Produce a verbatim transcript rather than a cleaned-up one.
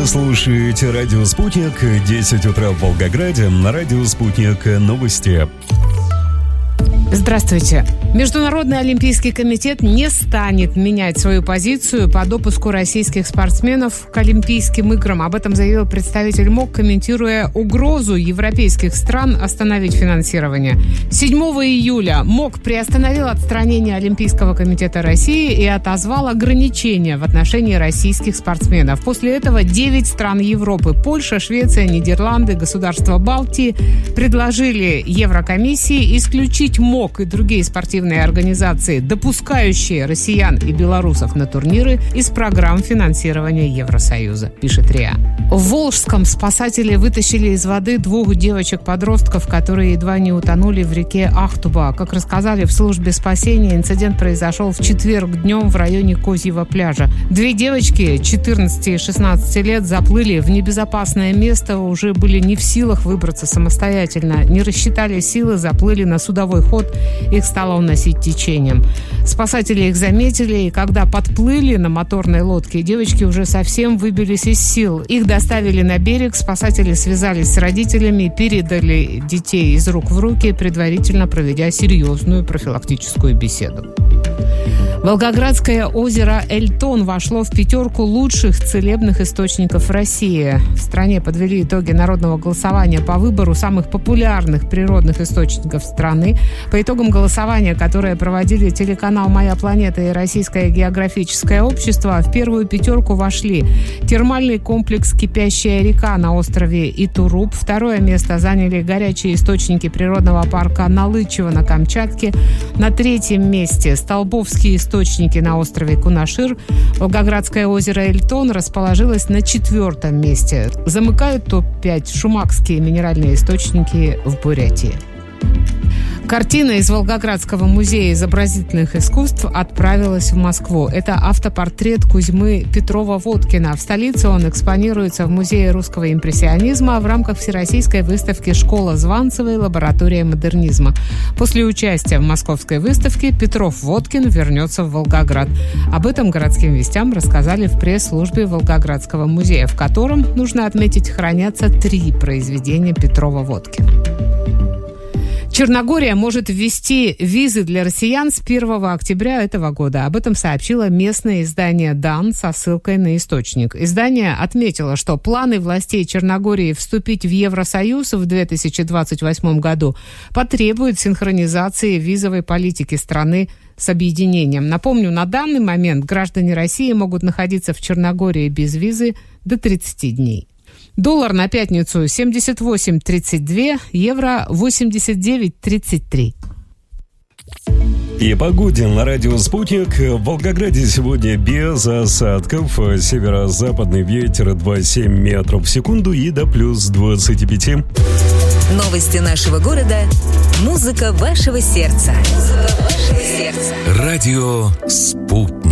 Вы слушаете радио «Спутник», десять утра в Волгограде, на радио «Спутник» новости. Здравствуйте. Международный олимпийский комитет не станет менять свою позицию по допуску российских спортсменов к Олимпийским играм. Об этом заявил представитель МОК, комментируя угрозу европейских стран остановить финансирование. седьмого июля МОК приостановил отстранение Олимпийского комитета России и отозвал ограничения в отношении российских спортсменов. После этого девять стран Европы – Польша, Швеция, Нидерланды, государства Балтии – предложили Еврокомиссии исключить МОК и другие спортивные организации, допускающие россиян и белорусов на турниры, из программ финансирования Евросоюза, пишет РИА. В Волжском спасатели вытащили из воды двух девочек-подростков, которые едва не утонули в реке Ахтуба. Как рассказали в службе спасения, инцидент произошел в четверг днем в районе Козьего пляжа. Две девочки четырнадцати и шестнадцати лет заплыли в небезопасное место, уже были не в силах выбраться самостоятельно. Не рассчитали силы, заплыли на судовой ход, их стало уносить течением. Спасатели их заметили, и когда подплыли на моторной лодке, девочки уже совсем выбились из сил. Их доставили на берег, спасатели связались с родителями, передали детей из рук в руки, предварительно проведя серьезную профилактическую беседу. Волгоградское озеро Эльтон вошло в пятерку лучших целебных источников России. В стране подвели итоги народного голосования по выбору самых популярных природных источников страны. По итогам голосования, которое проводили телеканал «Моя планета» и Российское географическое общество, в первую пятерку вошли термальный комплекс «Кипящая река» на острове Итуруп. Второе место заняли горячие источники природного парка Налычево на Камчатке. На третьем месте Столбовские источники источники на острове Кунашир. Волгоградское озеро Эльтон расположилось на четвертом месте. Замыкают топ пять шумакские минеральные источники в Бурятии. Картина из Волгоградского музея изобразительных искусств отправилась в Москву. Это автопортрет Кузьмы Петрова-Водкина. В столице он экспонируется в Музее русского импрессионизма в рамках всероссийской выставки «Школа Званцевой. Лаборатория модернизма». После участия в московской выставке Петров-Водкин вернется в Волгоград. Об этом городским вестям рассказали в пресс-службе Волгоградского музея, в котором, нужно отметить, хранятся три произведения Петрова-Водкина. Черногория может ввести визы для россиян с первого октября этого года. Об этом сообщило местное издание «Дан» со ссылкой на источник. Издание отметило, что планы властей Черногории вступить в Евросоюз в две тысячи двадцать восьмом году потребуют синхронизации визовой политики страны с объединением. Напомню, на данный момент граждане России могут находиться в Черногории без визы до тридцати дней. Доллар на пятницу семьдесят восемь тридцать два, евро восемьдесят девять тридцать три. И погоде на радио «Спутник». В Волгограде сегодня без осадков. Северо-западный ветер двадцать семь метров в секунду и до плюс двадцати пяти. Новости нашего города. Музыка вашего сердца. Музыка вашего сердца. Радио «Спутник».